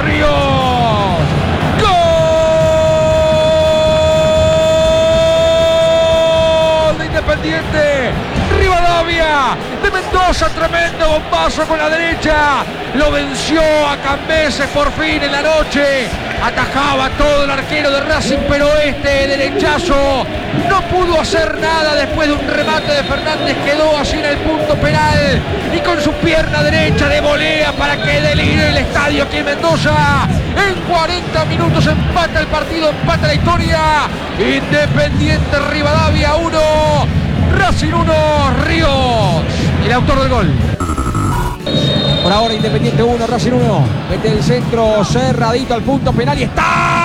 Ríos. ¡Gol de Independiente! Rivadavia de Mendoza, tremendo bombazo con la derecha. Lo venció a Cambeses por fin en la noche. Atajaba todo el arquero de Racing, pero este derechazo no pudo hacer nada después de un remate de Fernández. Quedó así en el punto penal y con su pierna derecha de volea para que delire el estadio aquí en Mendoza. En 40 minutos empata el partido, empata la historia. Independiente Rivadavia 1, Racing 1, Ríos, el autor del gol. Por ahora Independiente 1, Racing 1. Mete el centro cerradito al punto penal y está.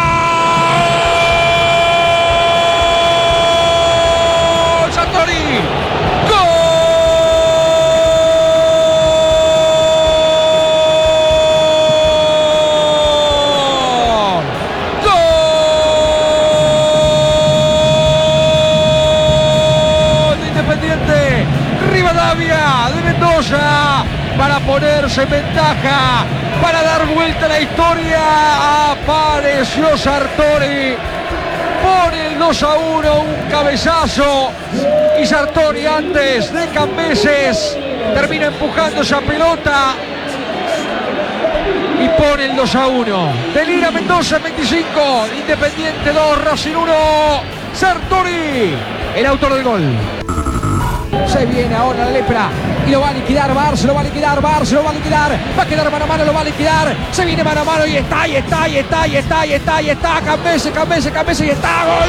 ¡Sartori! ¡Gol! ¡Gol de Independiente Rivadavia de Mendoza! Para ponerse en ventaja, para dar vuelta a la historia, apareció Sartori, pone el 2-1, un cabezazo, y Sartori antes de Cambeses termina empujando esa pelota y pone el 2-1. Delira Mendoza en 25, Independiente 2, Racing 1, Sartori, el autor del gol. Se viene ahora la lepra y lo va a liquidar Barça, lo va a liquidar, Barça lo va a liquidar, va a quedar mano a mano, lo va a liquidar, se viene mano a mano y está, Cambeses, y está, gol,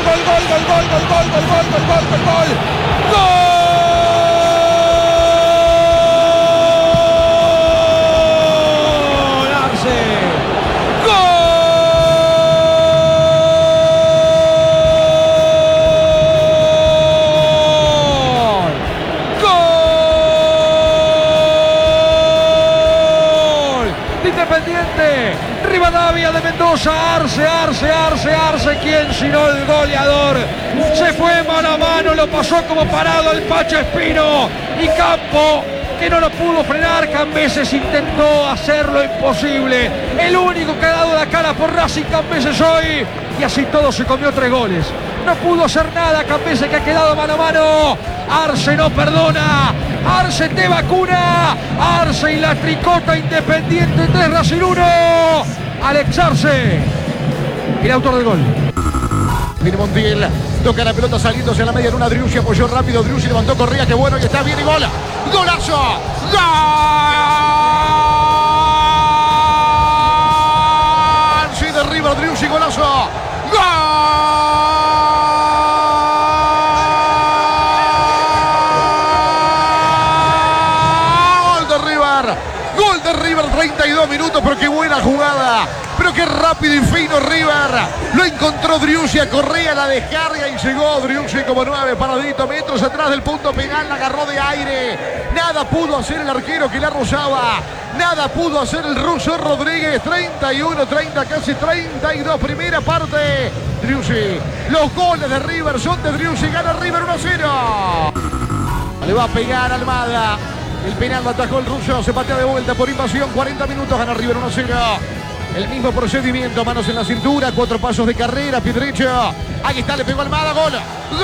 Independiente Rivadavia de Mendoza, Arce, quien sino el goleador. Se fue mano a mano, lo pasó como parado al Pacho Espino y Campo, que no lo pudo frenar. Cambeses intentó hacer lo imposible. El único que ha dado la cara por Racing, Cambeses hoy, y así todo se comió 3 goles. No pudo hacer nada Cambeses, que ha quedado mano a mano. Arce no perdona, Arce te vacuna, Arce y la tricota. Independiente 3, Racing 1, Alex Arce, el autor del gol. Viene Montiel, toca la pelota saliendo hacia la media luna. Driussi apoyó rápido, Driussi levantó, corría, qué bueno, y está bien y gol. ¡Golazo! ¡Gol! Sí, de River, Driussi, golazo. Gol de River, 32 minutos, pero qué buena jugada. Pero qué rápido y fino River. Lo encontró Driussi a Correa, la descarga y llegó Driussi como 9, paradito, metros atrás del punto penal, la agarró de aire. Nada pudo hacer el arquero que la rozaba. Nada pudo hacer el ruso Rodríguez. 31-30, casi 32, primera parte. Driussi. Los goles de River son de Driussi. Gana River 1-0. Le va a pegar Almada. El penal lo atajó el ruso, se patea de vuelta por invasión. 40 minutos, gana River 1-0. El mismo procedimiento, manos en la cintura, 4 pasos de carrera, pie derecho. Ahí está, le pegó Almada, gol.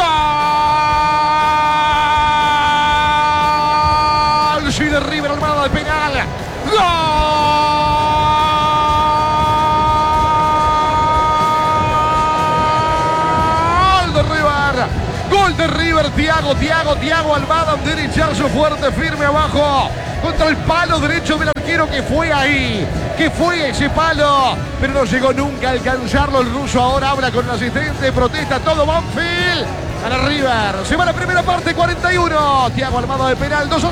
¡Gol! Sí, de River, Almada de penal. ¡Gol de River! Gol de River, Thiago Almada, un derechazo fuerte, firme abajo, contra el palo derecho del arquero, que fue ahí, que fue ese palo, pero no llegó nunca a alcanzarlo. El ruso ahora habla con el asistente, protesta todo Banfield. Gana River, se va la primera parte, 41. Thiago Almada de penal, 2-0.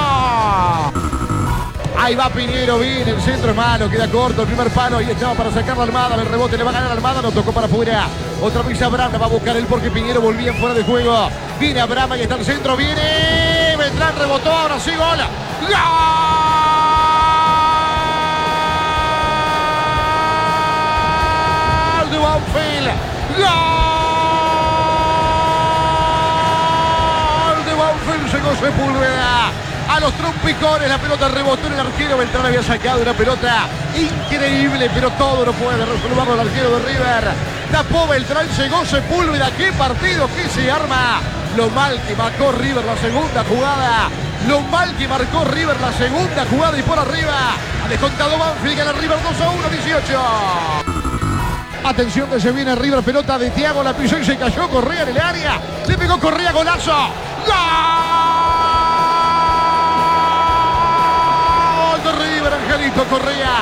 Ahí va Piñero, bien, el centro es malo, queda corto el primer palo, y estaba para sacar la Almada, el rebote le va a ganar Almada, no tocó para afuera. Otra vez Abraham, va a buscar él porque Piñero volvía fuera de juego. Viene Abraham, ahí está el centro, viene Beltrán, rebotó, ahora sí, gol. ¡Gol de Banfield! ¡Gol de Banfield! Llegó Sepúlveda. a los trompicones. La pelota rebotó en el arquero. Beltrán había sacado una pelota increíble, pero todo no puede resolverlo el arquero de River. Tapó Beltrán, llegó Sepúlveda. ¡Qué partido que se arma! Lo mal que marcó River la segunda jugada. Lo mal que marcó River la segunda jugada y por arriba. Ha descontado Banfield, gana River 2-1, 18. Atención que se viene River, pelota de Thiago, la pisó y se cayó. Correa en el área. Le pegó Correa, golazo. ¡Gol de River, Angelito Correa!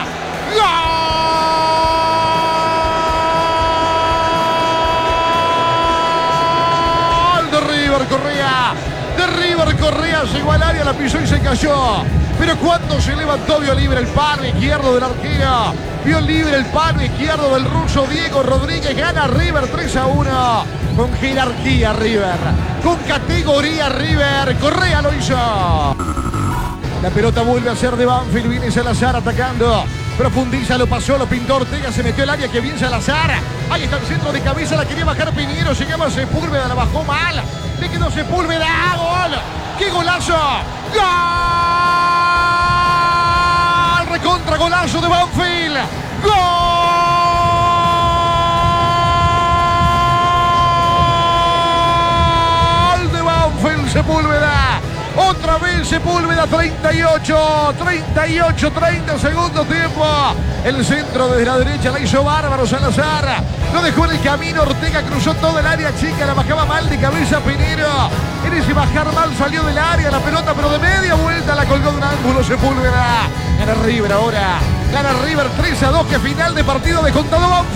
¡Gol de River Correa! De River Correa llegó al área, la pisó y se cayó. Pero cuando se levantó, vio libre el palo izquierdo del arquero. Vio libre el palo izquierdo del ruso Diego Rodríguez. Gana River 3-1. Con jerarquía River. Con categoría River. Correa lo hizo. La pelota vuelve a ser de Banfield. Viene Salazar atacando. Profundiza, lo pasó, lo pintó Ortega. Se metió el área, que bien Salazar. Ahí está el centro de cabeza. La quería bajar Piñero. Llegaba Sepúlveda, la bajó mal. Le quedó Sepúlveda. ¡Gol! ¡Qué golazo! ¡Gol! Recontra golazo de Banfield. ¡Gol de Banfield! Sepúlveda. Otra vez Sepúlveda, 38, 30 segundos tiempo. El centro desde la derecha la hizo bárbaro Salazar. Lo dejó en el camino, Ortega cruzó todo el área chica, la bajaba mal de cabeza Pinero. En ese bajar mal salió del área la pelota, pero de media vuelta la colgó de un ángulo Sepúlveda. Gana River ahora. Gana River 3-2, que final de partido descontado Banfield.